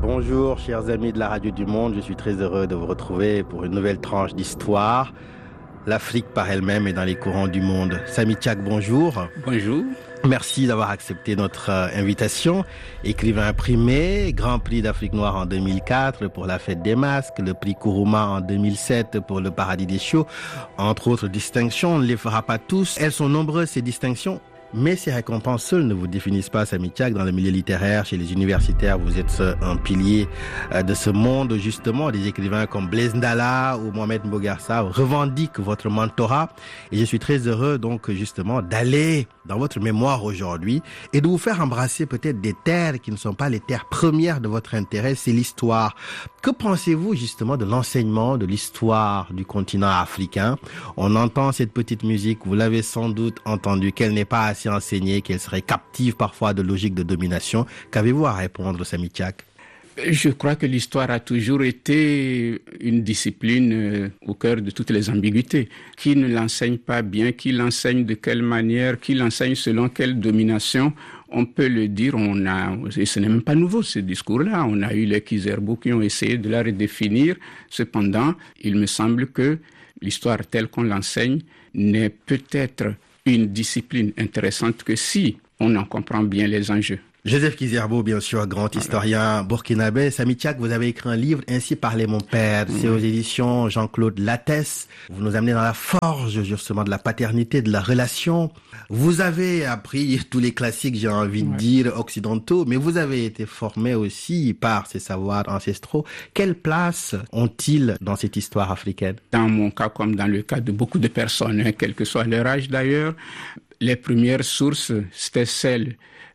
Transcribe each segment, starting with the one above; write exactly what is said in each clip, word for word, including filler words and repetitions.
Bonjour chers amis de la Radio du Monde, je suis très heureux de vous retrouver pour une nouvelle tranche d'histoire. L'Afrique par elle-même est dans les courants du monde. Samy Tchak, bonjour. Bonjour. Merci d'avoir accepté notre euh, invitation. Écrivain imprimé, Grand Prix d'Afrique noire en deux mille quatre pour la Fête des Masques, le prix Kourouma en deux mille sept pour le Paradis des Chiots, entre autres distinctions. On ne les fera pas tous. Elles sont nombreuses, ces distinctions. Mais ces récompenses seules ne vous définissent pas, Samy Tchak. Dans le milieu littéraire, chez les universitaires, vous êtes un pilier de ce monde, justement. Des écrivains comme Blaise Ndala ou Mohamed Mbogarsa revendiquent votre mentorat. Et je suis très heureux, donc, justement, d'aller dans votre mémoire aujourd'hui et de vous faire embrasser peut-être des terres qui ne sont pas les terres premières de votre intérêt, c'est l'histoire. Que pensez-vous, justement, de l'enseignement de l'histoire du continent africain? On entend cette petite musique, vous l'avez sans doute entendu, qu'elle n'est pas assez enseignée, qu'elle serait captive parfois de logique de domination. Qu'avez-vous à répondre, Samy Tchak? Je crois que l'histoire a toujours été une discipline euh, au cœur de toutes les ambiguïtés. Qui ne l'enseigne pas bien, qui l'enseigne de quelle manière, qui l'enseigne selon quelle domination, on peut le dire, on a, et ce n'est même pas nouveau ce discours-là, on a eu les Kizerbo qui ont essayé de la redéfinir. Cependant, il me semble que l'histoire telle qu'on l'enseigne n'est peut-être une discipline intéressante que si on en comprend bien les enjeux. Joseph Kizerbo, bien sûr, grand historien burkinabé. Samy Tchak, vous avez écrit un livre, Ainsi parlait mon père. C'est aux éditions Jean-Claude Lattès. Vous nous amenez dans la forge, justement, de la paternité, de la relation. Vous avez appris tous les classiques, j'ai envie de ouais. dire, occidentaux, mais vous avez été formé aussi par ces savoirs ancestraux. Quelle place ont-ils dans cette histoire africaine? Dans mon cas, comme dans le cas de beaucoup de personnes, hein, quel que soit leur âge d'ailleurs, les premières sources, c'était celles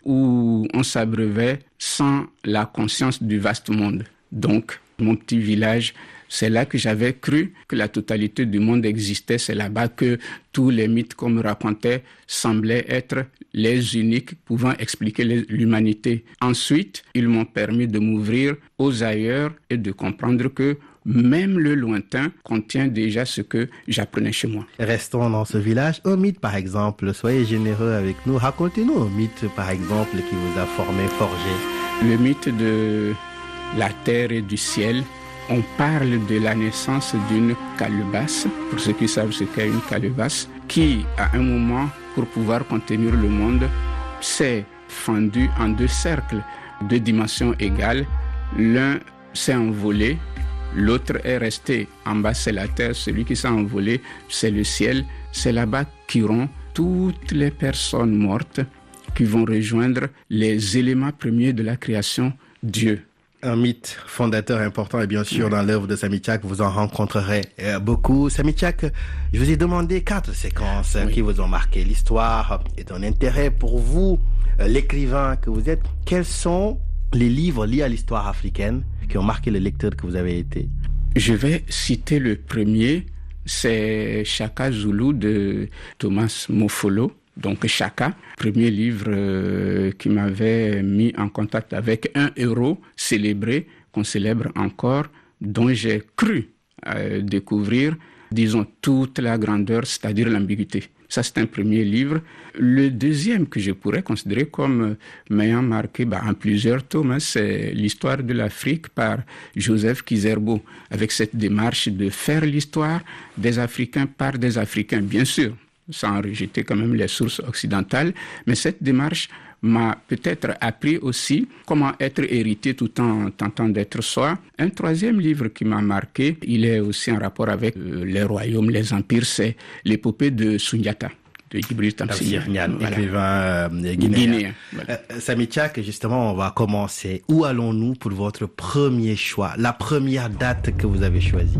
où on s'abreuvait sans la conscience du vaste monde. Donc, mon petit village, c'est là que j'avais cru que la totalité du monde existait. C'est là-bas que tous les mythes qu'on me racontait semblaient être les uniques pouvant expliquer l'humanité. Ensuite, ils m'ont permis de m'ouvrir aux ailleurs et de comprendre que même le lointain contient déjà ce que j'apprenais chez moi. Restons dans ce village. Un mythe, par exemple, soyez généreux avec nous. Racontez-nous un mythe, par exemple, qui vous a formé, forgé. Le mythe de la terre et du ciel. On parle de la naissance d'une calebasse, pour ceux qui savent ce qu'est une calebasse, qui, à un moment, pour pouvoir contenir le monde, s'est fendue en deux cercles de dimensions égales. L'un s'est envolé, l'autre est resté en bas, c'est la terre. Celui qui s'est envolé, c'est le ciel. C'est là-bas qu'iront toutes les personnes mortes qui vont rejoindre les éléments premiers de la création, Dieu. Un mythe fondateur important et bien sûr dans l'œuvre de Samy Tchak, vous en rencontrerez euh, beaucoup. Samy Tchak, je vous ai demandé quatre séquences oui. qui vous ont marqué. L'histoire est un intérêt pour vous, euh, l'écrivain que vous êtes. Quels sont les livres liés à l'histoire africaine qui ont marqué le lecteur que vous avez été? Je vais citer le premier, c'est Chaka Zulu de Thomas Mofolo. Donc Chaka, premier livre euh, qui m'avait mis en contact avec un héros célébré, qu'on célèbre encore, dont j'ai cru euh, découvrir, disons, toute la grandeur, c'est-à-dire l'ambiguïté. Ça, c'est un premier livre. Le deuxième que je pourrais considérer comme m'ayant marqué bah, en plusieurs tomes, hein, c'est l'histoire de l'Afrique par Joseph Kizerbo, avec cette démarche de faire l'histoire des Africains par des Africains, bien sûr, sans rejeter quand même les sources occidentales, mais cette démarche m'a peut-être appris aussi comment être hérité tout en tentant d'être soi. Un troisième livre qui m'a marqué, il est aussi en rapport avec euh, les royaumes, les empires, c'est l'épopée de Sundiata, de Djibril Tamsir Niane, voilà. écrivain euh, guinéen. guinéen voilà. euh, Samy Tchak, justement, on va commencer. Où allons-nous pour votre premier choix, la première date que vous avez choisie?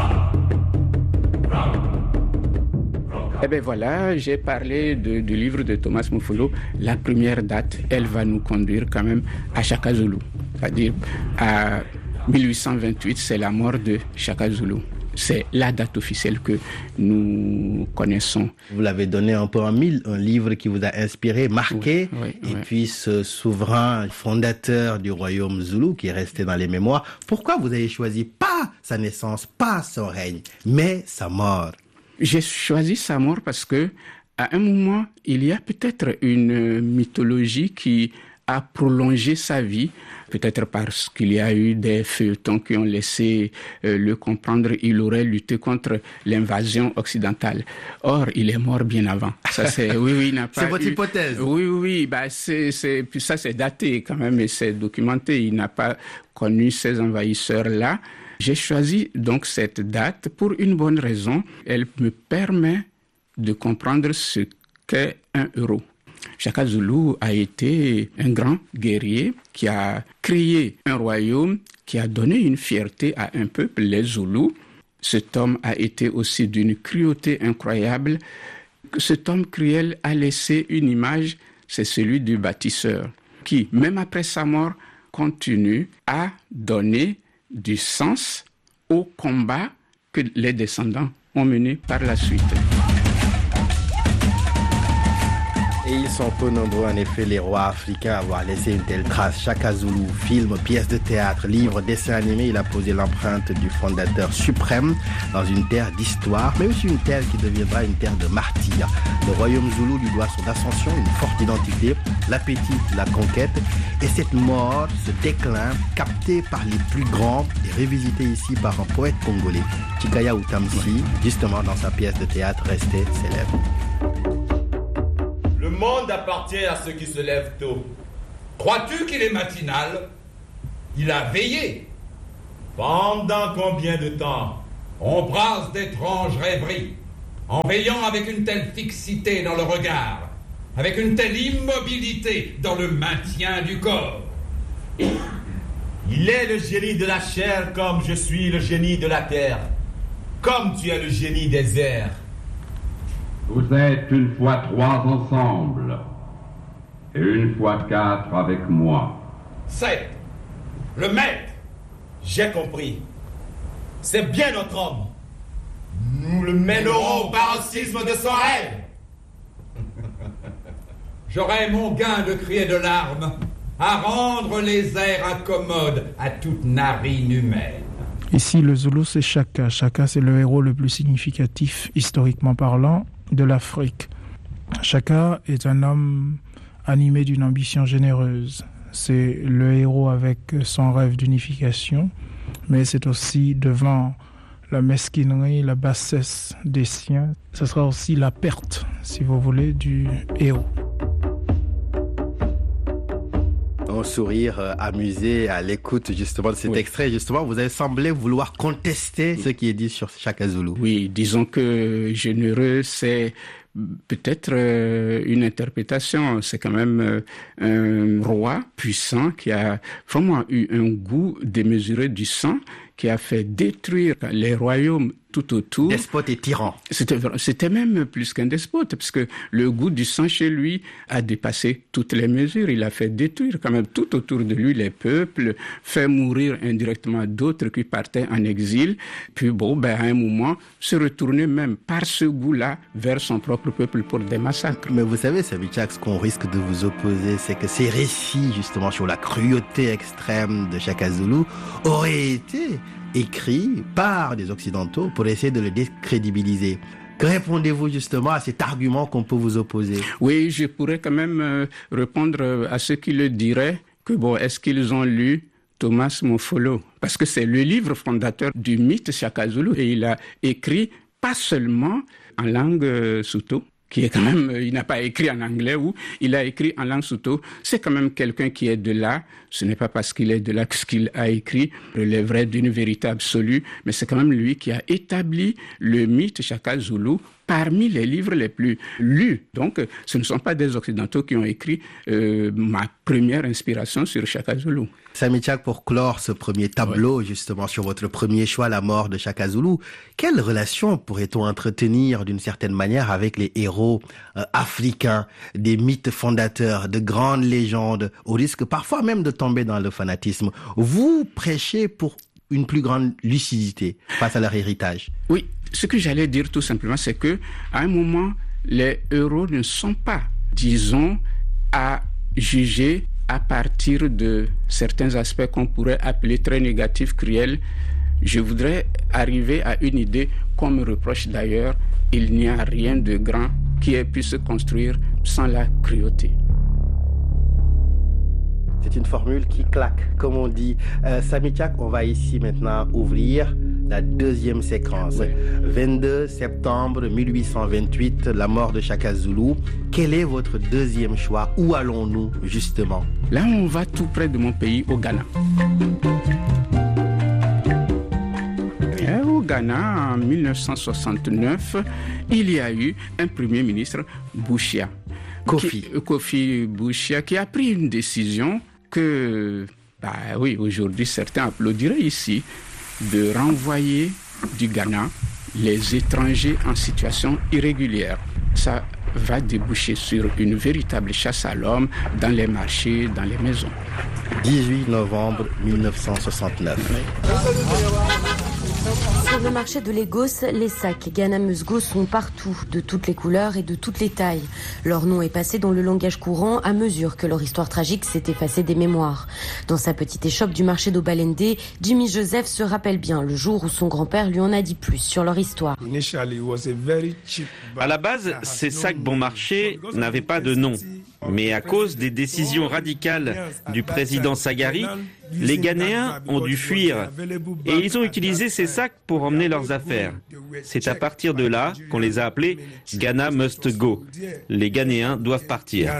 Eh bien voilà, j'ai parlé de, du livre de Thomas Mofolo. La première date, elle va nous conduire quand même à Chaka Zulu. C'est-à-dire à mille huit cent vingt-huit, c'est la mort de Chaka Zulu. C'est la date officielle que nous connaissons. Vous l'avez donné un peu en mille, un livre qui vous a inspiré, marqué, oui, oui, et oui. puis ce souverain fondateur du royaume Zoulou qui est resté dans les mémoires. Pourquoi vous avez choisi pas sa naissance, pas son règne, mais sa mort? J'ai choisi sa mort parce que, à un moment, il y a peut-être une mythologie qui a prolongé sa vie, peut-être parce qu'il y a eu des feuilletons qui ont laissé euh, le comprendre, il aurait lutté contre l'invasion occidentale. Or, il est mort bien avant. Ça, c'est, oui, oui, il n'a pas c'est votre eu... hypothèse. Oui, oui, oui. Bah, c'est, c'est... Puis ça, c'est daté quand même et c'est documenté. Il n'a pas connu ces envahisseurs-là. J'ai choisi donc cette date pour une bonne raison. Elle me permet de comprendre ce qu'est un héros. Shaka Zulu a été un grand guerrier qui a créé un royaume, qui a donné une fierté à un peuple, les Zoulous. Cet homme a été aussi d'une cruauté incroyable. Cet homme cruel a laissé une image, c'est celui du bâtisseur, qui, même après sa mort, continue à donner du sens au combat que les descendants ont mené par la suite. Et ils sont peu nombreux, en effet, les rois africains à avoir laissé une telle trace. Shaka Zulu, film, pièces de théâtre, livres, dessins animés, il a posé l'empreinte du fondateur suprême dans une terre d'histoire, mais aussi une terre qui deviendra une terre de martyrs. Le royaume Zoulou lui doit son ascension, une forte identité, l'appétit de la conquête, et cette mort, ce déclin, capté par les plus grands et revisité ici par un poète congolais, Chikaya Utamsi, justement dans sa pièce de théâtre restée célèbre. Le monde appartient à ceux qui se lèvent tôt. Crois-tu qu'il est matinal? Il a veillé. Pendant combien de temps on brasse d'étranges rêveries, en veillant avec une telle fixité dans le regard, avec une telle immobilité dans le maintien du corps. Il est le génie de la chair comme je suis le génie de la terre, comme tu es le génie des airs. Vous êtes une fois trois ensemble, et une fois quatre avec moi. Sept. Le maître. J'ai compris. C'est bien notre homme. Nous le mènerons au paroxysme de son rêve. J'aurai mon gain de cris et de larmes à rendre les airs incommodes à toute narine humaine. Ici, le Zoulou, c'est Shaka. Shaka, c'est le héros le plus significatif, historiquement parlant, de l'Afrique. Shaka est un homme animé d'une ambition généreuse. C'est le héros avec son rêve d'unification, mais c'est aussi devant la mesquinerie, la bassesse des siens. Ce sera aussi la perte, si vous voulez, du héros. Un sourire euh, amusé à l'écoute justement de cet oui. extrait. Justement, vous avez semblé vouloir contester ce qui est dit sur Shaka Zulu. Oui, disons que généreux, c'est peut-être euh, une interprétation. C'est quand même euh, un roi puissant qui a vraiment eu un goût démesuré du sang, qui a fait détruire les royaumes tout autour. Despote et tyran. C'était, c'était même plus qu'un despote, parce que le goût du sang chez lui a dépassé toutes les mesures. Il a fait détruire quand même tout autour de lui les peuples, fait mourir indirectement d'autres qui partaient en exil. Puis bon, ben, à un moment, se retourner même par ce goût-là vers son propre peuple pour des massacres. Mais vous savez, Samichak, ce qu'on risque de vous opposer, c'est que ces récits, justement, sur la cruauté extrême de Shaka Zulu auraient été écrits par des Occidentaux pour essayer de le décrédibiliser. Que répondez-vous justement à cet argument qu'on peut vous opposer? Oui, je pourrais quand même euh, répondre à ceux qui le diraient que bon, est-ce qu'ils ont lu Thomas Mofolo? Parce que c'est le livre fondateur du mythe Shaka Zulu et il a écrit pas seulement en langue euh, Sotho, qui est quand même, il n'a pas écrit en anglais, ou il a écrit en langue Sotho. C'est quand même quelqu'un qui est de là. Ce n'est pas parce qu'il est de là que ce qu'il a écrit relèverait d'une vérité absolue, mais c'est quand même lui qui a établi le mythe Shaka Zulu parmi les livres les plus lus. Donc, ce ne sont pas des Occidentaux qui ont écrit euh, ma première inspiration sur Shaka Zulu. Samichak, pour clore ce premier tableau, ouais. justement, sur votre premier choix, la mort de Shaka Zulu, quelle relation pourrait-on entretenir d'une certaine manière avec les héros euh, africains, des mythes fondateurs, de grandes légendes, au risque parfois même de tomber dans le fanatisme? Vous prêchez pour une plus grande lucidité face à leur héritage. Oui, ce que j'allais dire tout simplement, c'est que à un moment, les héros ne sont pas, disons, à juger à partir de certains aspects qu'on pourrait appeler très négatifs, cruels. Je voudrais arriver à une idée qu'on me reproche d'ailleurs, il n'y a rien de grand qui ait pu se construire sans la cruauté. C'est une formule qui claque, comme on dit. Euh, Samy Tchak, on va ici maintenant ouvrir la deuxième séquence. Oui. vingt-deux septembre mille huit cent vingt-huit, la mort de Shaka Zulu. Quel est votre deuxième choix? Où allons-nous, justement? Là, on va tout près de mon pays, au Ghana. Et au Ghana, en mille neuf cent soixante-neuf, il y a eu un premier ministre, Bouchia. Kofi. Qui, Kofi Bouchia, qui a pris une décision que, bah oui, aujourd'hui, certains applaudiraient ici, de renvoyer du Ghana les étrangers en situation irrégulière. Ça va déboucher sur une véritable chasse à l'homme dans les marchés, dans les maisons. dix-huit novembre mille neuf cent soixante-neuf. Sur le marché de Lagos, les sacs Ghana Must Go sont partout, de toutes les couleurs et de toutes les tailles. Leur nom est passé dans le langage courant à mesure que leur histoire tragique s'est effacée des mémoires. Dans sa petite échoppe du marché d'Obalende, Jimmy Joseph se rappelle bien le jour où son grand-père lui en a dit plus sur leur histoire. À la base, ces sacs bon marché n'avaient pas de nom. Mais à cause des décisions radicales du président Sagari, les Ghanéens ont dû fuir et ils ont utilisé ces sacs pour emmener leurs affaires. C'est à partir de là qu'on les a appelés Ghana Must Go. Les Ghanéens doivent partir.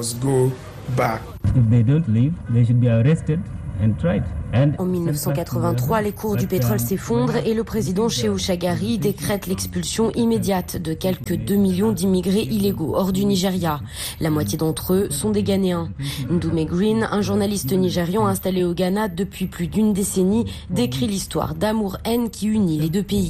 En mille neuf cent quatre-vingt-trois, les cours du pétrole s'effondrent et le président Shehu Shagari décrète l'expulsion immédiate de quelques deux millions d'immigrés illégaux hors du Nigeria. La moitié d'entre eux sont des Ghanéens. Ndume Green, un journaliste nigérian installé au Ghana depuis plus d'une décennie, décrit l'histoire d'amour-haine qui unit les deux pays.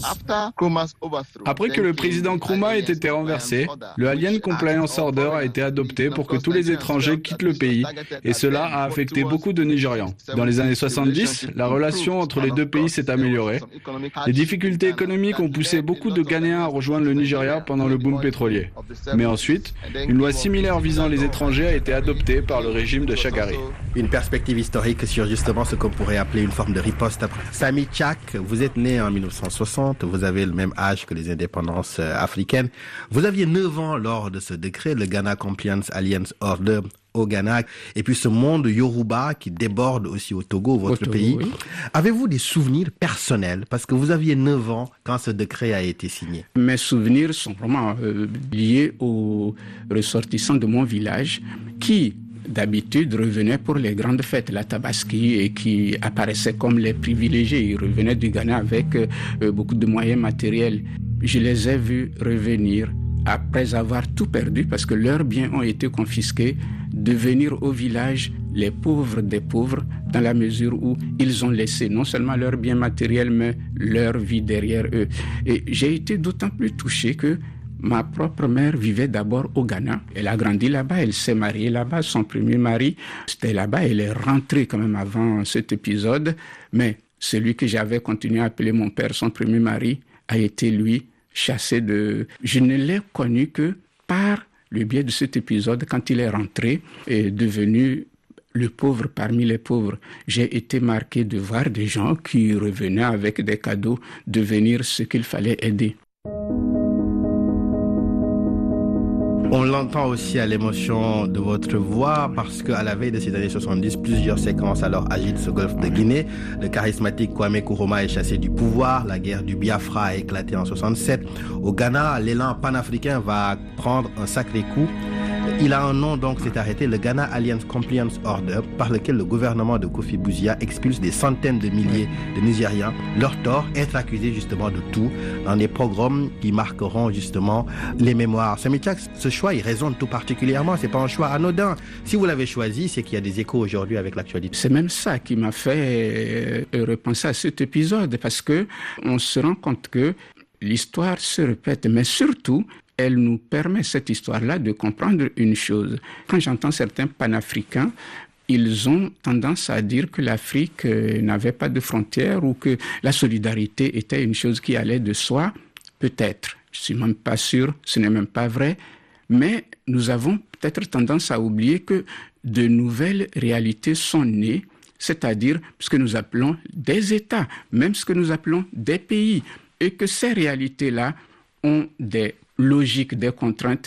Après que le président Nkrumah ait été renversé, le Alien Compliance Order a été adopté pour que tous les étrangers quittent le pays et cela a affecté beaucoup de Nigérians. Dans les années soixante-dix, la relation entre les deux pays s'est améliorée. Les difficultés économiques ont poussé beaucoup de Ghanéens à rejoindre le Nigeria pendant le boom pétrolier. Mais ensuite, une loi similaire visant les étrangers a été adoptée par le régime de Shagari. Une perspective historique sur justement ce qu'on pourrait appeler une forme de riposte. Samy Tchak, vous êtes né en mille neuf cent soixante, vous avez le même âge que les indépendances africaines. Vous aviez neuf ans lors de ce décret, le Ghana Compliance Alliance Order au Ghana, et puis ce monde Yoruba qui déborde aussi au Togo, votre au Togo, pays. Oui. Avez-vous des souvenirs personnels? Parce que vous aviez neuf ans quand ce décret a été signé. Mes souvenirs sont vraiment euh, liés aux ressortissants de mon village qui, d'habitude, revenaient pour les grandes fêtes, la Tabaski, et qui apparaissaient comme les privilégiés. Ils revenaient du Ghana avec euh, beaucoup de moyens matériels. Je les ai vus revenir après avoir tout perdu parce que leurs biens ont été confisqués, devenir au village les pauvres des pauvres dans la mesure où ils ont laissé non seulement leurs biens matériels mais leur vie derrière eux. Et j'ai été d'autant plus touché que ma propre mère vivait d'abord au Ghana. Elle a grandi là-bas, elle s'est mariée là-bas, son premier mari, c'était là-bas. Elle est rentrée quand même avant cet épisode, mais celui que j'avais continué à appeler mon père, son premier mari, a été lui chassé de... Je ne l'ai connu que par le biais de cet épisode, quand il est rentré et devenu le pauvre parmi les pauvres. J'ai été marqué de voir des gens qui revenaient avec des cadeaux devenir ce qu'il fallait aider. On l'entend aussi à l'émotion de votre voix parce qu'à la veille de ces années soixante-dix, plusieurs séquences alors agitent ce golfe de Guinée. Le charismatique Kwame Nkrumah est chassé du pouvoir. La guerre du Biafra a éclaté en soixante-sept. Au Ghana, l'élan panafricain va prendre un sacré coup. Il a un nom, donc, c'est arrêté, le Ghana Alliance Compliance Order, par lequel le gouvernement de Kofi Bouchia expulse des centaines de milliers de Nigérians. Leur tort, être accusés justement de tout dans des pogroms qui marqueront justement les mémoires. Samy Tchak, ce choix, il résonne tout particulièrement. C'est pas un choix anodin. Si vous l'avez choisi, c'est qu'il y a des échos aujourd'hui avec l'actualité. C'est même ça qui m'a fait repenser à cet épisode, parce que on se rend compte que l'histoire se répète, mais surtout, elle nous permet, cette histoire-là, de comprendre une chose. Quand j'entends certains panafricains, ils ont tendance à dire que l'Afrique n'avait pas de frontières ou que la solidarité était une chose qui allait de soi. Peut-être, je ne suis même pas sûr, ce n'est même pas vrai, mais nous avons peut-être tendance à oublier que de nouvelles réalités sont nées, c'est-à-dire ce que nous appelons des États, même ce que nous appelons des pays, et que ces réalités-là ont des logiques, des contraintes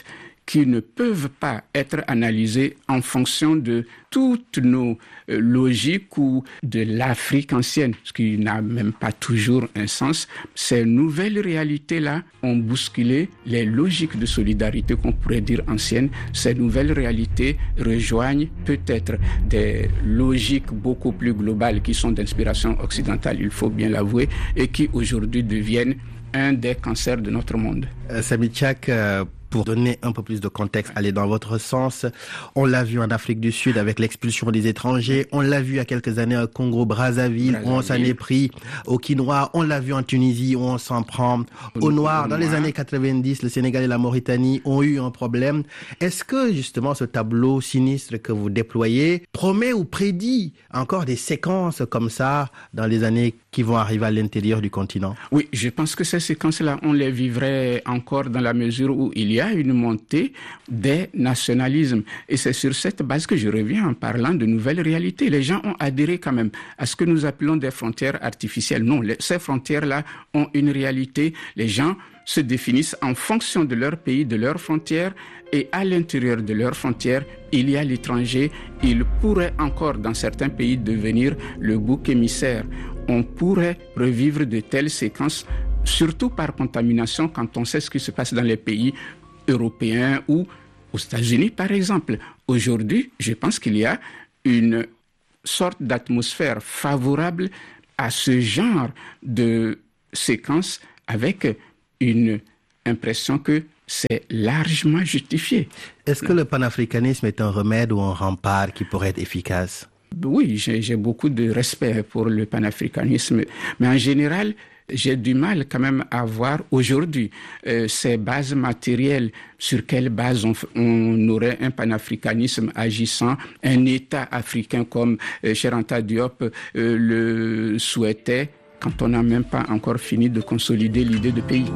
qui ne peuvent pas être analysées en fonction de toutes nos euh, logiques ou de l'Afrique ancienne, ce qui n'a même pas toujours un sens. Ces nouvelles réalités-là ont bousculé les logiques de solidarité qu'on pourrait dire anciennes. Ces nouvelles réalités rejoignent peut-être des logiques beaucoup plus globales qui sont d'inspiration occidentale, il faut bien l'avouer, et qui aujourd'hui deviennent un des cancers de notre monde. Euh, Samy Tchak, euh... pour donner un peu plus de contexte, aller dans votre sens, on l'a vu en Afrique du Sud avec l'expulsion des étrangers, on l'a vu il y a quelques années au Congo-Brazzaville, Brazzaville. où on s'en est pris aux Quinois, on l'a vu en Tunisie où on s'en prend aux Noirs. Dans les années quatre-vingt-dix, le Sénégal et la Mauritanie ont eu un problème. Est-ce que justement ce tableau sinistre que vous déployez promet ou prédit encore des séquences comme ça dans les années qui vont arriver à l'intérieur du continent? Oui, je pense que ces séquences-là, on les vivrait encore dans la mesure où il y a une montée des nationalismes. Et c'est sur cette base que je reviens en parlant de nouvelles réalités. Les gens ont adhéré quand même à ce que nous appelons des frontières artificielles. Non, les, ces frontières-là ont une réalité. Les gens se définissent en fonction de leur pays, de leurs frontières, et à l'intérieur de leurs frontières, il y a l'étranger. Il pourrait encore, dans certains pays, devenir le bouc émissaire. On pourrait revivre de telles séquences, surtout par contamination, quand on sait ce qui se passe dans les pays européens ou aux États-Unis, par exemple. Aujourd'hui, je pense qu'il y a une sorte d'atmosphère favorable à ce genre de séquences, avec une impression que c'est largement justifié. Est-ce que le panafricanisme est un remède ou un rempart qui pourrait être efficace? Oui, j'ai, j'ai beaucoup de respect pour le panafricanisme, mais en général, j'ai du mal quand même à voir aujourd'hui euh, ces bases matérielles, sur quelle base on, on aurait un panafricanisme agissant, un État africain comme euh, Cheikh Anta Diop euh, le souhaitait, quand on n'a même pas encore fini de consolider l'idée de pays.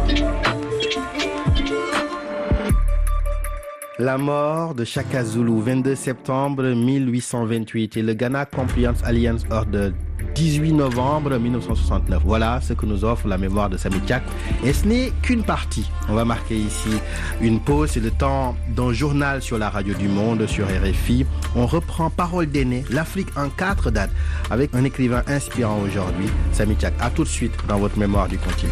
La mort de Shaka Zulu, vingt-deux septembre mille huit cent vingt-huit, et le Ghana Compliance Alliance Order, dix-huit novembre mille neuf cent soixante-neuf. Voilà ce que nous offre la mémoire de Samy Tchak. Et ce n'est qu'une partie. On va marquer ici une pause. C'est le temps d'un journal sur la radio du monde, sur R F I. On reprend Parole d'aînés, l'Afrique en quatre dates, avec un écrivain inspirant aujourd'hui, Samy Tchak. À tout de suite dans votre mémoire du continent.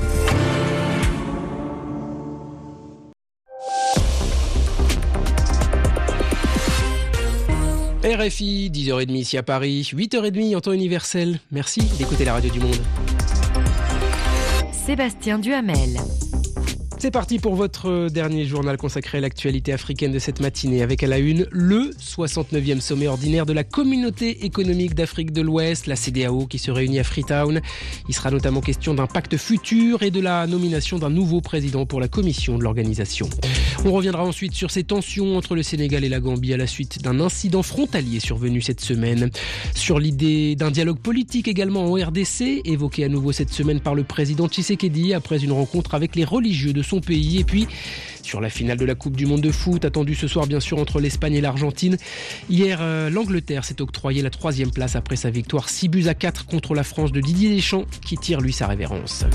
R F I, dix heures trente ici à Paris, huit heures trente en temps universel. Merci d'écouter la radio du monde. Sébastien Duhamel. C'est parti pour votre dernier journal consacré à l'actualité africaine de cette matinée, avec à la une le soixante-neuvième sommet ordinaire de la Communauté économique d'Afrique de l'Ouest, la C E D E A O, qui se réunit à Freetown. Il sera notamment question d'un pacte futur et de la nomination d'un nouveau président pour la commission de l'organisation. On reviendra ensuite sur ces tensions entre le Sénégal et la Gambie à la suite d'un incident frontalier survenu cette semaine. Sur l'idée d'un dialogue politique également en R D C, évoqué à nouveau cette semaine par le président Tshisekedi après une rencontre avec les religieux de son pays. Et puis sur la finale de la Coupe du Monde de foot, attendue ce soir bien sûr entre l'Espagne et l'Argentine. Hier, euh, l'Angleterre s'est octroyé la troisième place après sa victoire six buts à quatre contre la France de Didier Deschamps, qui tire lui sa révérence.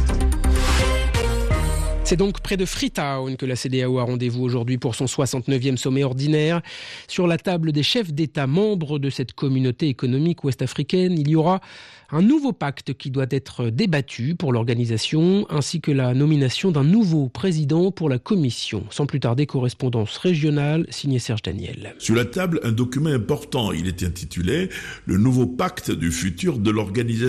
C'est donc près de Freetown que la C E D E A O a rendez-vous aujourd'hui pour son soixante-neuvième sommet ordinaire. Sur la table des chefs d'État membres de cette communauté économique ouest-africaine, il y aura un nouveau pacte qui doit être débattu pour l'organisation, ainsi que la nomination d'un nouveau président pour la commission. Sans plus tarder, correspondance régionale, signé Serge Daniel. Sur la table, un document important. Il est intitulé « Le nouveau pacte du futur de l'organisation ».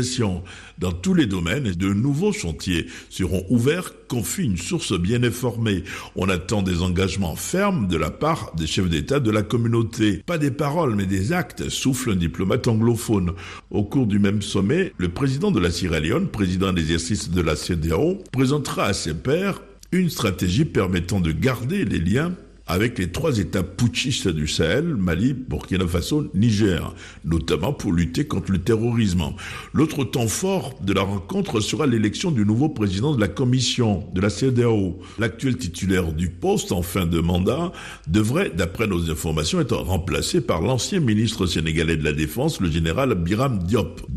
Dans tous les domaines, de nouveaux chantiers seront ouverts, confie une source bien informée. On attend des engagements fermes de la part des chefs d'État de la communauté. Pas des paroles, mais des actes, souffle un diplomate anglophone. Au cours du même sommet, le président de la Sierra Leone, président d'exercice de la C E D E A O, présentera à ses pairs une stratégie permettant de garder les liens avec les trois États putschistes du Sahel, Mali, Burkina Faso, Niger, notamment pour lutter contre le terrorisme. L'autre temps fort de la rencontre sera l'élection du nouveau président de la commission de la C E D E A O. L'actuel titulaire du poste en fin de mandat devrait, d'après nos informations, être remplacé par l'ancien ministre sénégalais de la Défense, le général Biram Diop.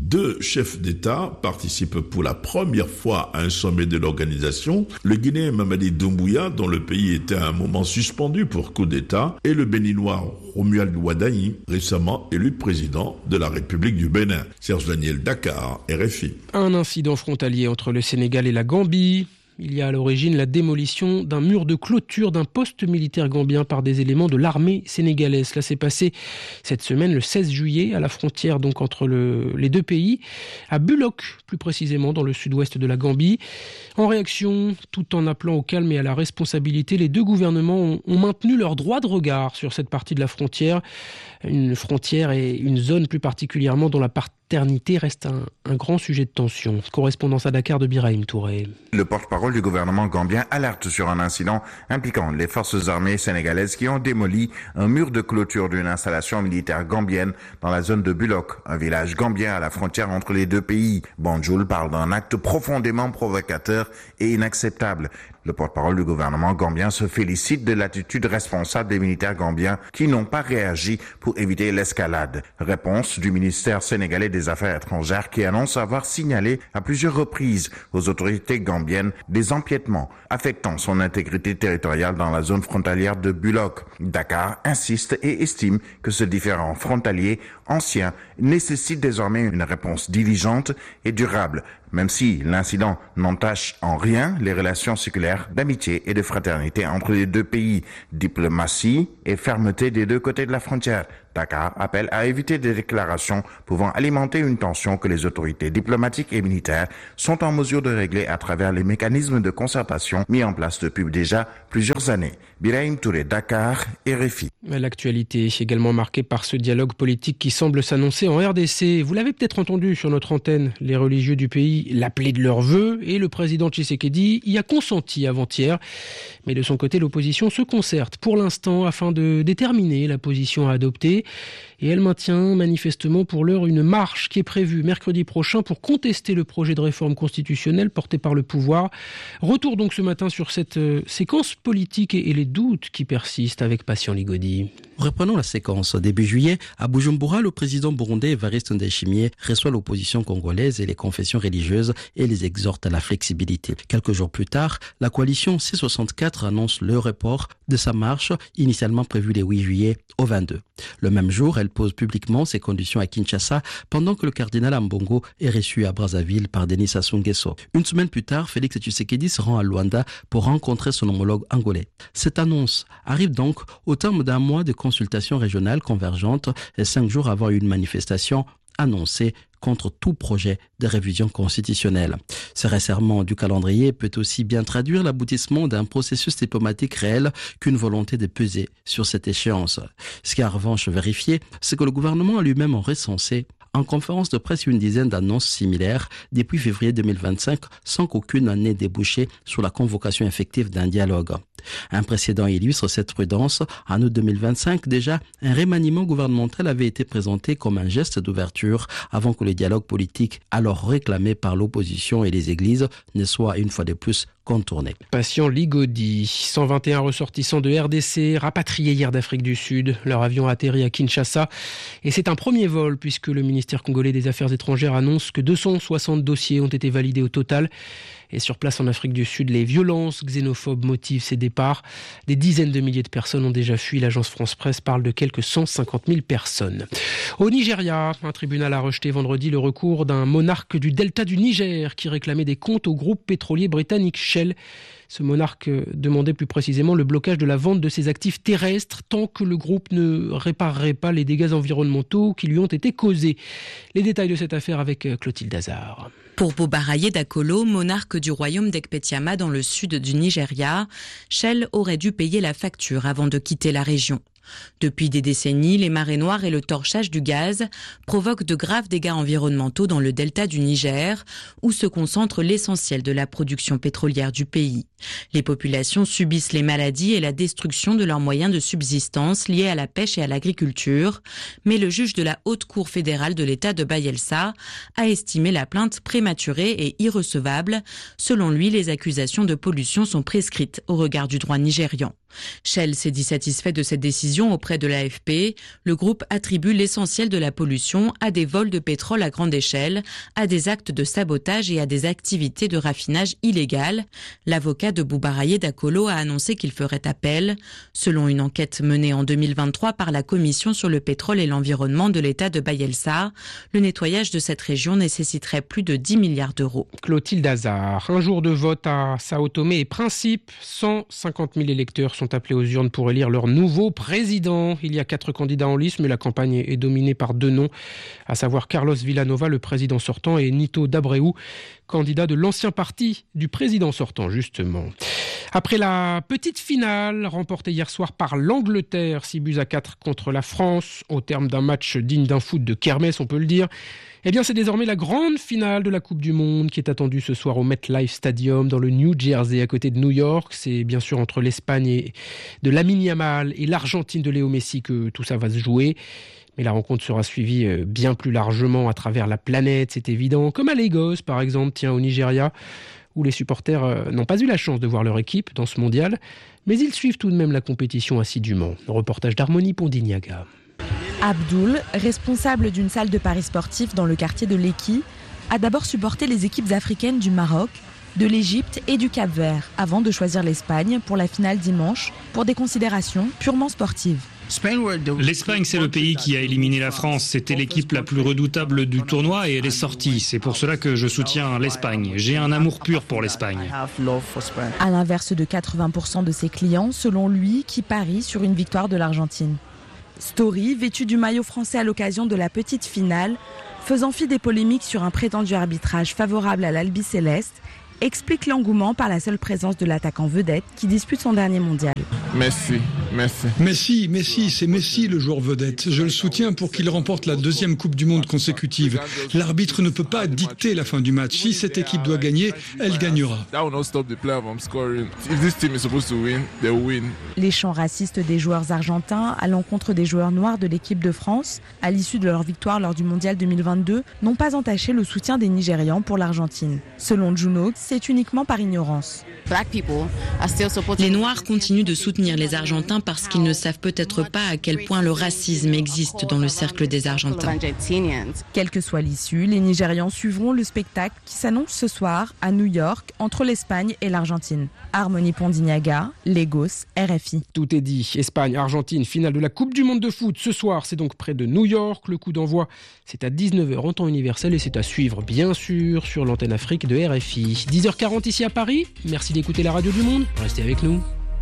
Deux chefs d'État participent pour la première fois à un sommet de l'organisation. Le Guinéen Mamadi Doumbouya, dont le pays était à un moment suspendu pour coup d'État, et le Béninois Romuald Ouadani, récemment élu président de la République du Bénin. Serge Daniel, Dakar, R F I. Un incident frontalier entre le Sénégal et la Gambie. Il y a à l'origine la démolition d'un mur de clôture d'un poste militaire gambien par des éléments de l'armée sénégalaise. Cela s'est passé cette semaine, le seize juillet, à la frontière donc entre le, les deux pays, à Bullock, plus précisément dans le sud-ouest de la Gambie. En réaction, tout en appelant au calme et à la responsabilité, les deux gouvernements ont, ont maintenu leur droit de regard sur cette partie de la frontière. Une frontière et une zone plus particulièrement dont la paternité reste un, un grand sujet de tension. Correspondance à Dakar de Birahim Touré. Le porte-parole du gouvernement gambien alerte sur un incident impliquant les forces armées sénégalaises qui ont démoli un mur de clôture d'une installation militaire gambienne dans la zone de Bullock, un village gambien à la frontière entre les deux pays. Banjul parle d'un acte profondément provocateur et inacceptable. Le porte-parole du gouvernement gambien se félicite de l'attitude responsable des militaires gambiens qui n'ont pas réagi pour éviter l'escalade. Réponse du ministère sénégalais des Affaires étrangères qui annonce avoir signalé à plusieurs reprises aux autorités gambiennes des empiètements affectant son intégrité territoriale dans la zone frontalière de Bullock. Dakar insiste et estime que ce différend frontalier ancien nécessite désormais une réponse diligente et durable, même si l'incident n'entache en rien les relations séculaires d'amitié et de fraternité entre les deux pays. Diplomatie et fermeté des deux côtés de la frontière. Dakar appelle à éviter des déclarations pouvant alimenter une tension que les autorités diplomatiques et militaires sont en mesure de régler à travers les mécanismes de concertation mis en place depuis déjà plusieurs années. Birahim Touré, Dakar, R F I. L'actualité est également marquée par ce dialogue politique qui semble s'annoncer en R D C. Vous l'avez peut-être entendu sur notre antenne, les religieux du pays l'appelaient de leur vœu et le président Tshisekedi y a consenti avant-hier. Mais de son côté, l'opposition se concerte pour l'instant afin de déterminer la position à adopter. Et elle maintient manifestement pour l'heure une marche qui est prévue mercredi prochain pour contester le projet de réforme constitutionnelle porté par le pouvoir. Retour donc ce matin sur cette séquence politique et les doutes qui persistent avec Patient Ligodi. Reprenons la séquence. Début juillet, à Bujumbura, le président burundais Evariste Ndayishimiye reçoit l'opposition congolaise et les confessions religieuses et les exhorte à la flexibilité. Quelques jours plus tard, la coalition C soixante-quatre annonce le report de sa marche, initialement prévue les huit juillet au vingt-deux. Le même jour, elle pose publiquement ses conditions à Kinshasa pendant que le cardinal Ambongo est reçu à Brazzaville par Denis Sassou Nguesso. Une semaine plus tard, Félix Tshisekedi se rend à Luanda pour rencontrer son homologue angolais. Cette annonce arrive donc au terme d'un mois de consultations régionales convergentes et cinq jours avant une manifestation annoncée contre tout projet de révision constitutionnelle. Ce resserrement du calendrier peut aussi bien traduire l'aboutissement d'un processus diplomatique réel qu'une volonté de peser sur cette échéance. Ce qui est en revanche vérifié, c'est que le gouvernement a lui-même recensé en conférence de presse une dizaine d'annonces similaires depuis février deux mille vingt-cinq sans qu'aucune n'ait débouché sur la convocation effective d'un dialogue. Un précédent illustre cette prudence. En août deux mille vingt-cinq, déjà, un remaniement gouvernemental avait été présenté comme un geste d'ouverture avant que le dialogue politique, alors réclamé par l'opposition et les églises, ne soit une fois de plus contourné. Patient Ligodi, cent vingt et un ressortissants de R D C rapatriés hier d'Afrique du Sud. Leur avion a atterri à Kinshasa et c'est un premier vol puisque le ministère congolais des Affaires étrangères annonce que deux cent soixante dossiers ont été validés au total. Et sur place en Afrique du Sud, les violences xénophobes motivent ces départs. Des dizaines de milliers de personnes ont déjà fui. L'agence France-Presse parle de quelques cent cinquante mille personnes. Au Nigeria, un tribunal a rejeté vendredi le recours d'un monarque du delta du Niger qui réclamait des comptes au groupe pétrolier britannique Shell. Ce monarque demandait plus précisément le blocage de la vente de ses actifs terrestres tant que le groupe ne réparerait pas les dégâts environnementaux qui lui ont été causés. Les détails de cette affaire avec Clotilde Hazard. Pour Bobaraye Dakolo, monarque du royaume d'Ekpetiama dans le sud du Nigeria, Shell aurait dû payer la facture avant de quitter la région. Depuis des décennies, les marées noires et le torchage du gaz provoquent de graves dégâts environnementaux dans le delta du Niger, où se concentre l'essentiel de la production pétrolière du pays. Les populations subissent les maladies et la destruction de leurs moyens de subsistance liés à la pêche et à l'agriculture, mais le juge de la Haute Cour fédérale de l'État de Bayelsa a estimé la plainte prématurée et irrecevable. Selon lui, les accusations de pollution sont prescrites au regard du droit nigérian. Shell s'est dit satisfait de cette décision auprès de l'A F P. Le groupe attribue l'essentiel de la pollution à des vols de pétrole à grande échelle, à des actes de sabotage et à des activités de raffinage illégales. L'avocat de Boubaraye Dakolo a annoncé qu'il ferait appel. Selon une enquête menée en deux mille vingt-trois par la Commission sur le pétrole et l'environnement de l'État de Bayelsa, le nettoyage de cette région nécessiterait plus de dix milliards d'euros. Clotilde Hazard, un jour de vote à Sao Tomé et Principe, cent cinquante mille électeurs sont appelés aux urnes pour élire leur nouveau président. Il y a quatre candidats en lice, mais la campagne est dominée par deux noms, à savoir Carlos Villanova, le président sortant, et Nito d'Abreu, candidat de l'ancien parti du président sortant, justement. Après la petite finale remportée hier soir par l'Angleterre, six buts à quatre contre la France, au terme d'un match digne d'un foot de kermesse, on peut le dire, eh bien c'est désormais la grande finale de la Coupe du Monde qui est attendue ce soir au MetLife Stadium dans le New Jersey à côté de New York. C'est bien sûr entre l'Espagne et de Lamine Yamal et l'Argentine de Léo Messi que tout ça va se jouer. Mais la rencontre sera suivie bien plus largement à travers la planète, c'est évident, comme à Lagos par exemple, tiens au Nigeria, où les supporters n'ont pas eu la chance de voir leur équipe dans ce mondial, mais ils suivent tout de même la compétition assidûment. Reportage d'Harmonie Pondignaga. Abdoul, responsable d'une salle de paris sportifs dans le quartier de Lekki, a d'abord supporté les équipes africaines du Maroc, de l'Égypte et du Cap-Vert, avant de choisir l'Espagne pour la finale dimanche, pour des considérations purement sportives. L'Espagne, c'est le pays qui a éliminé la France. C'était l'équipe la plus redoutable du tournoi et elle est sortie. C'est pour cela que je soutiens l'Espagne. J'ai un amour pur pour l'Espagne. À l'inverse de quatre-vingts pour cent de ses clients, selon lui, qui parient sur une victoire de l'Argentine. Story, vêtu du maillot français à l'occasion de la petite finale, faisant fi des polémiques sur un prétendu arbitrage favorable à l'Albi-Céleste, explique l'engouement par la seule présence de l'attaquant vedette qui dispute son dernier mondial. Messi, Messi. Messi, Messi, c'est Messi le joueur vedette. Je le soutiens pour qu'il remporte la deuxième Coupe du Monde consécutive. L'arbitre ne peut pas dicter la fin du match. Si cette équipe doit gagner, elle gagnera. Les chants racistes des joueurs argentins à l'encontre des joueurs noirs de l'équipe de France, à l'issue de leur victoire lors du mondial deux mille vingt-deux, n'ont pas entaché le soutien des Nigérians pour l'Argentine. Selon Juno, c'est uniquement par ignorance. Les Noirs continuent de soutenir les Argentins parce qu'ils ne savent peut-être pas à quel point le racisme existe dans le cercle des Argentins. Quelle que soit l'issue, les Nigérians suivront le spectacle qui s'annonce ce soir à New York entre l'Espagne et l'Argentine. Harmonie Pondignaga, Lagos, R F I. Tout est dit. Espagne, Argentine, finale de la Coupe du Monde de foot. Ce soir, c'est donc près de New York. Le coup d'envoi, c'est à dix-neuf heures en temps universel et c'est à suivre, bien sûr, sur l'antenne Afrique de R F I. dix heures quarante ici à Paris. Merci d'écouter la radio du monde. Restez avec nous.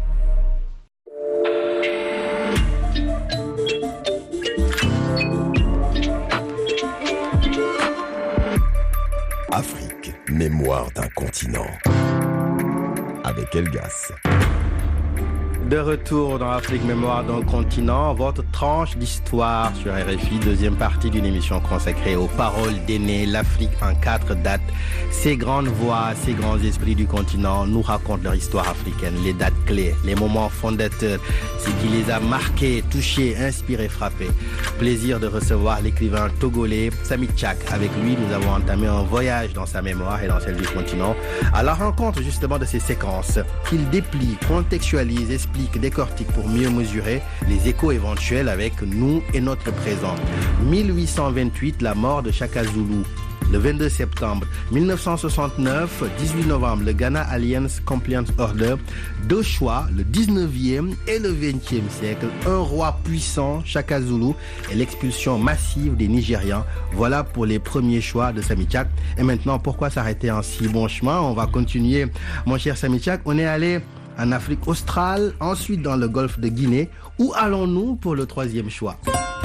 Afrique, mémoire d'un continent. Avec Elgas. De retour dans Afrique, mémoire d'un continent, votre tranche d'histoire sur R F I, deuxième partie d'une émission consacrée aux paroles d'aînés, l'Afrique en quatre dates. Ces grandes voix, ces grands esprits du continent nous racontent leur histoire africaine, les dates clés, les moments fondateurs, ce qui les a marqués, touchés, inspirés, frappés. Plaisir de recevoir l'écrivain togolais Samy Tchak. Avec lui, nous avons entamé un voyage dans sa mémoire et dans celle du continent, à la rencontre justement de ces séquences qu'il déplie, contextualise, explique, décortique pour mieux mesurer les échos éventuels avec nous et notre présent. mille huit cent vingt-huit, la mort de Shaka Zulu. Le vingt-deux septembre mille neuf cent soixante-neuf, dix-huit novembre, le Ghana Alliance Compliance Order. Deux choix, le dix-neuvième et le vingtième siècle. Un roi puissant, Shaka Zulu, et l'expulsion massive des Nigérians. Voilà pour les premiers choix de Samy Tchak. Et maintenant, pourquoi s'arrêter en si bon chemin? On va continuer, mon cher Samy Tchak. On est allé en Afrique australe, ensuite dans le golfe de Guinée. Où allons-nous pour le troisième choix?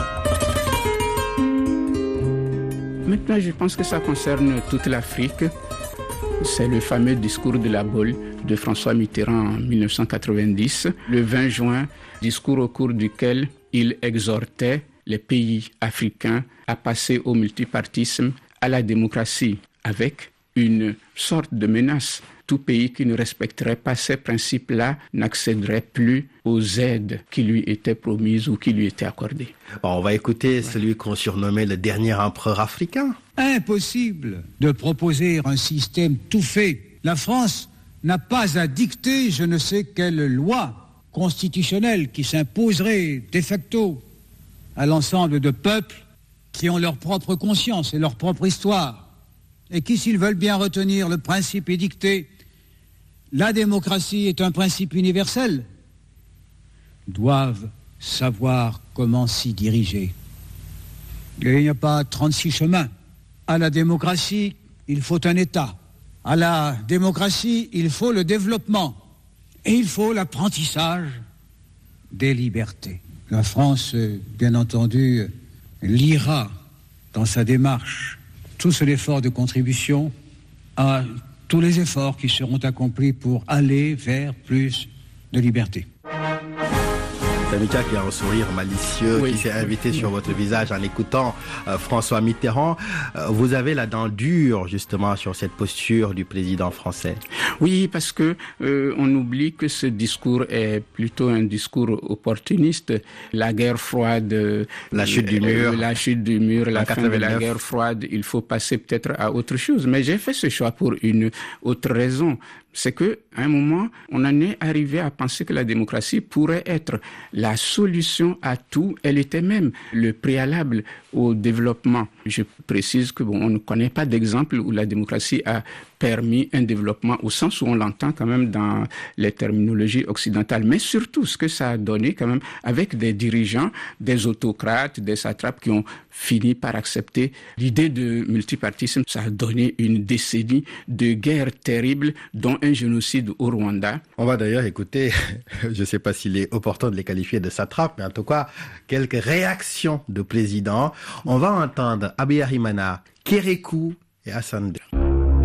Maintenant, je pense que ça concerne toute l'Afrique. C'est le fameux discours de la Baule de François Mitterrand en mille neuf cent quatre-vingt-dix, le vingt juin, discours au cours duquel il exhortait les pays africains à passer au multipartisme, à la démocratie, avec une sorte de menace. Tout pays qui ne respecterait pas ces principes-là n'accéderait plus aux aides qui lui étaient promises ou qui lui étaient accordées. Bon, on va écouter celui qu'on surnommait le dernier empereur africain. Impossible de proposer un système tout fait. La France n'a pas à dicter je ne sais quelle loi. constitutionnelle qui s'imposerait de facto à l'ensemble de peuples qui ont leur propre conscience et leur propre histoire, et qui, s'ils veulent bien retenir le principe édicté, la démocratie est un principe universel, doivent savoir comment s'y diriger. Et il n'y a pas trente-six chemins. À la démocratie, il faut un État. À la démocratie, il faut le développement. Et il faut l'apprentissage des libertés. La France, bien entendu, liera dans sa démarche tout cet effort de contribution à tous les efforts qui seront accomplis pour aller vers plus de liberté. Samika qui a un sourire malicieux, oui. qui s'est invité sur votre visage en écoutant euh, François Mitterrand. Euh, vous avez la dent dure justement sur cette posture du président français. Oui, parce que euh, on oublie que ce discours est plutôt un discours opportuniste. La guerre froide, la chute du mur, euh, la chute du mur, la fin de la guerre froide, il faut passer peut-être à autre chose. Mais j'ai fait ce choix pour une autre raison. C'est que, à un moment, on en est arrivé à penser que la démocratie pourrait être la solution à tout. Elle était même le préalable au développement. Je précise que bon, on ne connaît pas d'exemple où la démocratie a permis un développement au sens où on l'entend quand même dans les terminologies occidentales. Mais surtout, ce que ça a donné quand même avec des dirigeants, des autocrates, des satrapes qui ont fini par accepter l'idée de multipartisme. Ça a donné une décennie de guerre terrible, dont un génocide au Rwanda. On va d'ailleurs écouter, je ne sais pas s'il est opportun de les qualifier de satrapes, mais en tout cas, quelques réactions de présidents. On va entendre Habyarimana, Kérékou et Hassan II.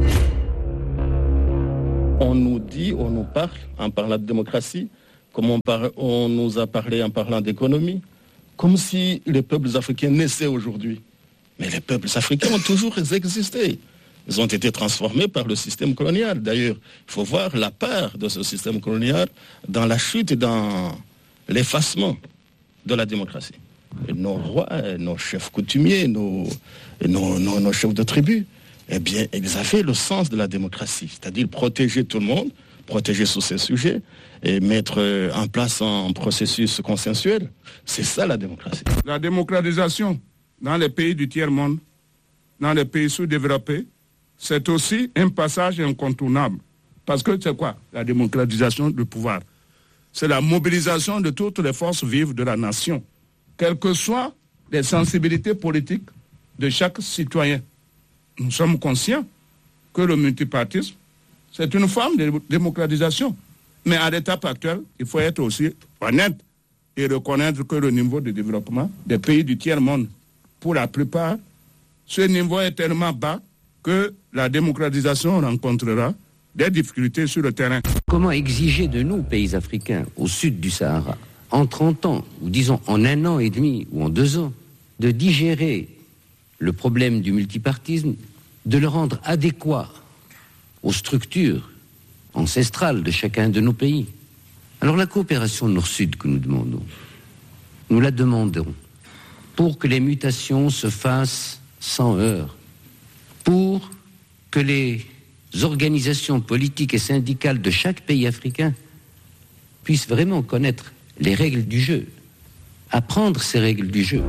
On nous dit, on nous parle en parlant de démocratie, comme on, par, on nous a parlé en parlant d'économie, comme si les peuples africains naissaient aujourd'hui. Mais les peuples africains ont toujours existé. Ils ont été transformés par le système colonial. D'ailleurs, il faut voir la part de ce système colonial dans la chute et dans l'effacement de la démocratie. Et nos rois, nos chefs coutumiers, nos, nos, nos, nos chefs de tribu, eh bien, ils avaient le sens de la démocratie, c'est-à-dire protéger tout le monde, protéger sur ces sujets et mettre en place un processus consensuel. C'est ça la démocratie. La démocratisation dans les pays du tiers-monde, dans les pays sous-développés, c'est aussi un passage incontournable. Parce que c'est quoi la démocratisation du pouvoir? C'est la mobilisation de toutes les forces vives de la nation, quelles que soient les sensibilités politiques de chaque citoyen. Nous sommes conscients que le multipartisme, c'est une forme de démocratisation. Mais à l'étape actuelle, il faut être aussi honnête et reconnaître que le niveau de développement des pays du tiers-monde, pour la plupart, ce niveau est tellement bas que la démocratisation rencontrera des difficultés sur le terrain. Comment exiger de nous, pays africains, au sud du Sahara, en trente ans, ou disons en un an et demi, ou en deux ans, de digérer le problème du multipartisme, de le rendre adéquat aux structures ancestrales de chacun de nos pays. Alors la coopération nord-sud que nous demandons, nous la demandons pour que les mutations se fassent sans heurts, pour que les organisations politiques et syndicales de chaque pays africain puissent vraiment connaître les règles du jeu, apprendre ces règles du jeu.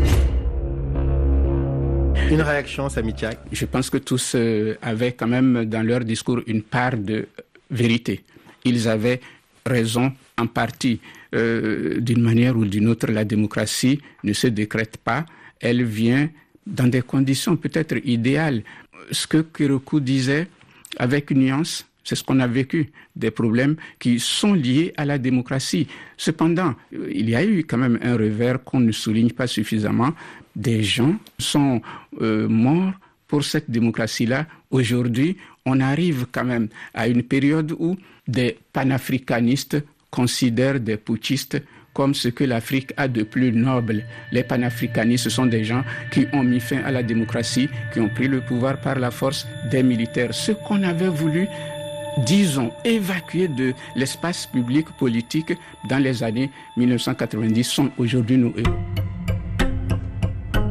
Une réaction, Samy Tchak? Je pense que tous euh, avaient quand même dans leur discours une part de vérité. Ils avaient raison en partie. Euh, d'une manière ou d'une autre, la démocratie ne se décrète pas. Elle vient dans des conditions peut-être idéales. Ce que Kérékou disait avec une nuance, c'est ce qu'on a vécu, des problèmes qui sont liés à la démocratie. Cependant, il y a eu quand même un revers qu'on ne souligne pas suffisamment. Des gens sont euh, morts pour cette démocratie-là. Aujourd'hui, on arrive quand même à une période où des panafricanistes considèrent des putschistes comme ce que l'Afrique a de plus noble. Les panafricanistes, ce sont des gens qui ont mis fin à la démocratie, qui ont pris le pouvoir par la force des militaires. Ce qu'on avait voulu, disons, évacuer de l'espace public politique dans les années mille neuf cent quatre-vingt-dix sont aujourd'hui nos héros.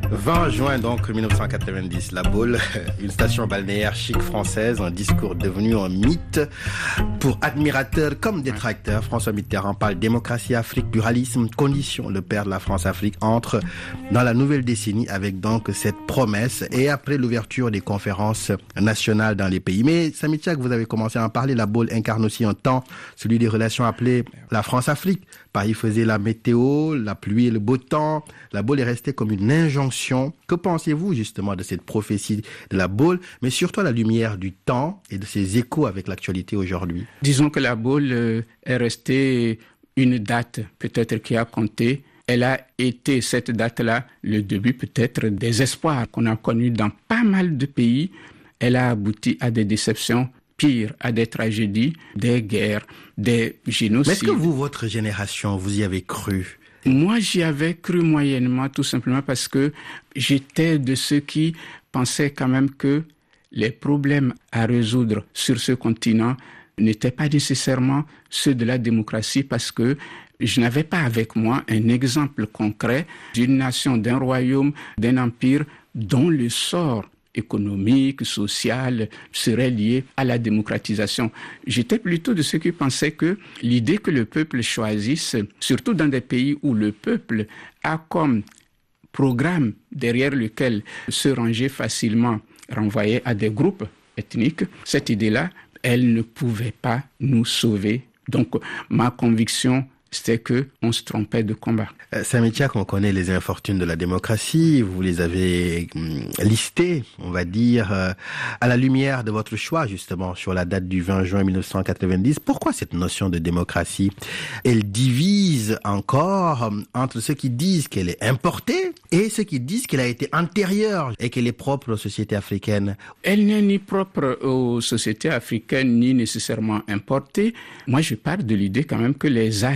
vingt juin donc mille neuf cent quatre-vingt-dix, La Baule, une station balnéaire chic française, un discours devenu un mythe. Pour admirateurs comme détracteurs, François Mitterrand parle démocratie, Afrique, pluralisme, conditions. Le père de la France-Afrique entre dans la nouvelle décennie avec donc cette promesse et après l'ouverture des conférences nationales dans les pays. Mais Samy Tchak, vous avez commencé à en parler, La Baule incarne aussi un temps, celui des relations appelées la France-Afrique. Paris faisait la météo, la pluie et le beau temps. La Baule est restée comme une injonction. Que pensez-vous justement de cette prophétie de La Baule, mais surtout à la lumière du temps et de ses échos avec l'actualité aujourd'hui? Disons que La Baule euh, est restée une date peut-être qui a compté. Elle a été, cette date-là, le début peut-être des espoirs qu'on a connus dans pas mal de pays. Elle a abouti à des déceptions, pire, à des tragédies, des guerres, des génocides. Mais est-ce que vous, votre génération, vous y avez cru? Moi, j'y avais cru moyennement, tout simplement parce que j'étais de ceux qui pensaient quand même que les problèmes à résoudre sur ce continent n'étaient pas nécessairement ceux de la démocratie, parce que je n'avais pas avec moi un exemple concret d'une nation, d'un royaume, d'un empire dont le sort économique, social, serait lié à la démocratisation. J'étais plutôt de ceux qui pensaient que l'idée que le peuple choisisse, surtout dans des pays où le peuple a comme programme derrière lequel se ranger facilement, renvoyé à des groupes ethniques, cette idée-là, elle ne pouvait pas nous sauver. Donc, ma conviction, c'était qu'on se trompait de combat. Euh, Samy Tchak, on connaît les infortunes de la démocratie, vous les avez hum, listées, on va dire, euh, à la lumière de votre choix, justement, sur la date du vingt juin mille neuf cent quatre-vingt-dix. Pourquoi cette notion de démocratie, elle divise encore hum, entre ceux qui disent qu'elle est importée et ceux qui disent qu'elle a été antérieure et qu'elle est propre aux sociétés africaines? Elle n'est ni propre aux sociétés africaines, ni nécessairement importée. Moi, je pars de l'idée quand même que les